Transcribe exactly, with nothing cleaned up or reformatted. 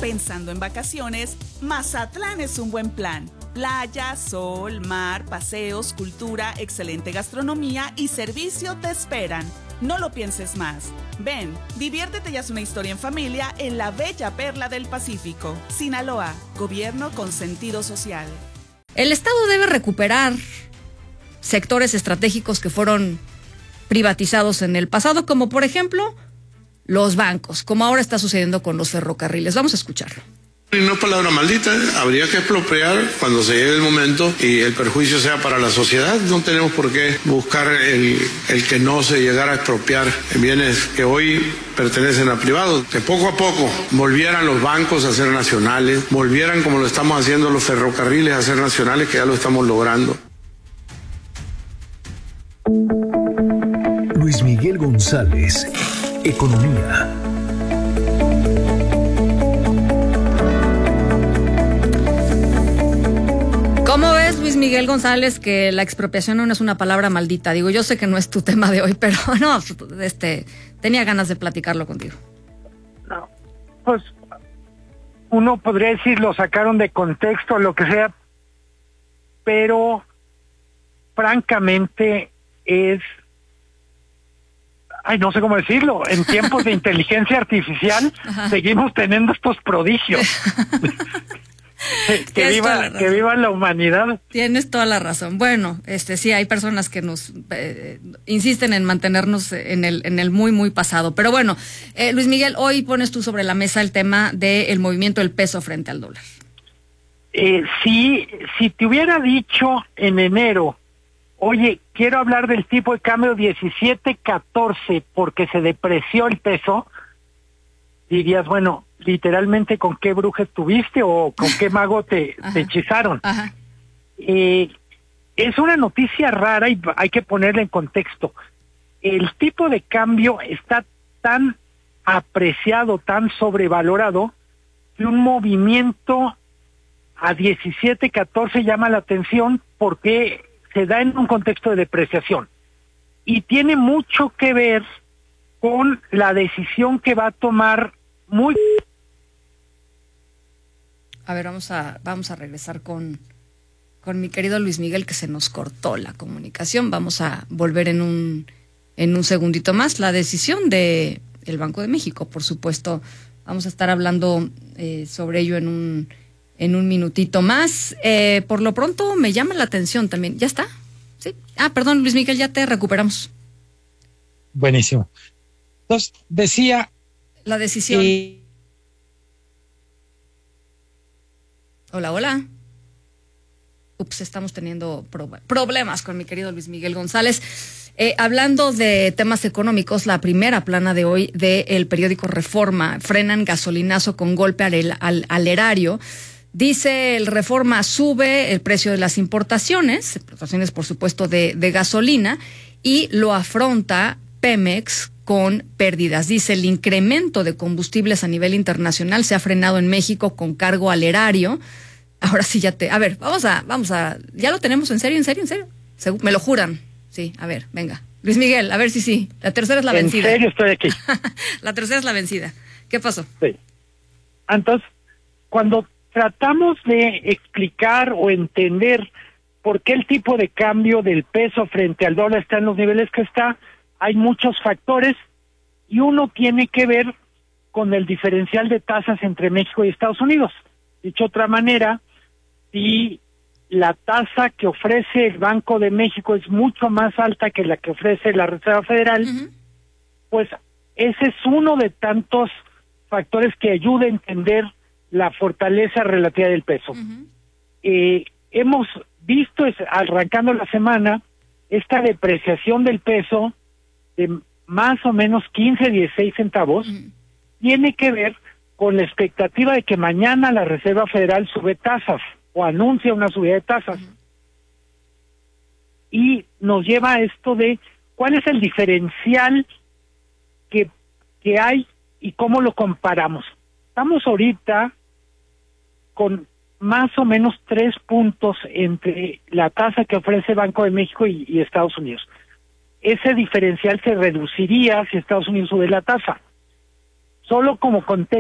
Pensando en vacaciones, Mazatlán es un buen plan. Playa, sol, mar, paseos, cultura, excelente gastronomía y servicio te esperan. No lo pienses más. Ven, diviértete y haz una historia en familia en la bella perla del Pacífico. Sinaloa, gobierno con sentido social. El Estado debe recuperar sectores estratégicos que fueron privatizados en el pasado, como por ejemplo los bancos, como ahora está sucediendo con los ferrocarriles. Vamos a escucharlo. Y no palabra maldita, habría que expropiar cuando se llegue el momento y el perjuicio sea para la sociedad. No tenemos por qué buscar el, el que no se llegara a expropiar bienes que hoy pertenecen a privados. Que poco a poco volvieran los bancos a ser nacionales, volvieran como lo estamos haciendo los ferrocarriles a ser nacionales, que ya lo estamos logrando. Luis Miguel González, Economía. ¿Cómo ves, Luis Miguel González, que la expropiación no es una palabra maldita? Digo, yo sé que no es tu tema de hoy, pero no, este, tenía ganas de platicarlo contigo. No, pues uno podría decir lo sacaron de contexto, lo que sea, pero francamente es, ay, no sé cómo decirlo, en tiempos de inteligencia artificial Ajá. seguimos teniendo estos prodigios. que viva que viva la humanidad. Tienes toda la razón. Bueno, este sí hay personas que nos eh, insisten en mantenernos en el en el muy muy pasado, pero bueno, eh, Luis Miguel, hoy pones tú sobre la mesa el tema del movimiento del peso frente al dólar. Eh, sí, si te hubiera dicho en enero, oye, quiero hablar del tipo de cambio diecisiete catorce porque se depreció el peso, dirías, bueno, literalmente con qué bruja estuviste o con qué mago te, te hechizaron. Ajá. Eh, es una noticia rara y hay que ponerla en contexto. El tipo de cambio está tan apreciado, tan sobrevalorado, que un movimiento a diecisiete catorce llama la atención porque se da en un contexto de depreciación. Y tiene mucho que ver con la decisión que va a tomar muy... A ver, vamos a vamos a regresar con, con mi querido Luis Miguel, que se nos cortó la comunicación. Vamos a volver en un en un segundito más. La decisión de el Banco de México, por supuesto, vamos a estar hablando eh, sobre ello en un en un minutito más. Eh, por lo pronto me llama la atención también. ¿Ya está? Sí. Ah, perdón, Luis Miguel, ya te recuperamos. Buenísimo. Entonces, decía... La decisión... Eh, Hola, hola. Ups, estamos teniendo pro- problemas con mi querido Luis Miguel González. Eh, hablando de temas económicos, la primera plana de hoy del periódico Reforma, frenan gasolinazo con golpe al, al, al erario. Dice el Reforma, sube el precio de las importaciones, importaciones por supuesto de, de gasolina, y lo afronta Pemex con pérdidas. Dice, el incremento de combustibles a nivel internacional se ha frenado en México con cargo al erario. Ahora sí ya te... A ver, vamos a... vamos a ¿ya lo tenemos en serio, en serio, en serio? Me lo juran. Sí, a ver, venga. Luis Miguel, a ver si sí. La tercera es la vencida. En serio estoy aquí. La tercera es la vencida. ¿Qué pasó? Sí. Entonces, cuando tratamos de explicar o entender por qué el tipo de cambio del peso frente al dólar está en los niveles que está, hay muchos factores y uno tiene que ver con el diferencial de tasas entre México y Estados Unidos. Dicho de otra manera, si la tasa que ofrece el Banco de México es mucho más alta que la que ofrece la Reserva Federal, uh-huh. pues ese es uno de tantos factores que ayuda a entender la fortaleza relativa del peso. Uh-huh. Eh, hemos visto, arrancando la semana, esta depreciación del peso de más o menos quince, dieciséis centavos, uh-huh. tiene que ver con la expectativa de que mañana la Reserva Federal sube tasas o anuncia una subida de tasas. Uh-huh. Y nos lleva a esto de cuál es el diferencial que, que hay y cómo lo comparamos. Estamos ahorita con más o menos tres puntos entre la tasa que ofrece Banco de México y, y Estados Unidos. Ese diferencial se reduciría si Estados Unidos sube la tasa. Solo como contexto,